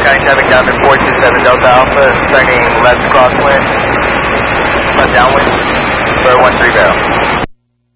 County traffic down to 427 Delta Alpha, turning left crosswind, downwind, for 13 barrel.